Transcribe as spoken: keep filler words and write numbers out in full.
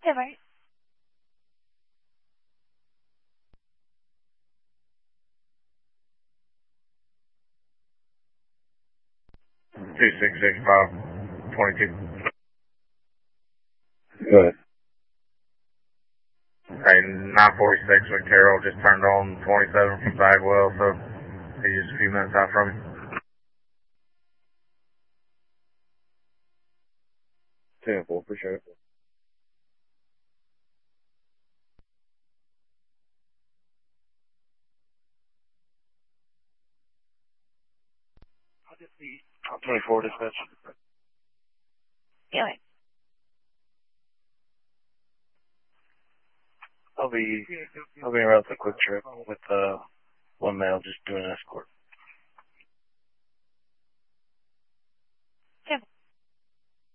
Yeah, right. Two six six five twenty two. Go ahead. Hey, nine forty six with Carroll just turned on twenty seven from Bagwell, so he's just a few minutes out from me. ten four, appreciate it. I'll get the top twenty-four dispatch. Yeah, right. I'll be I'll be around with a quick trip with uh one male just doing an escort.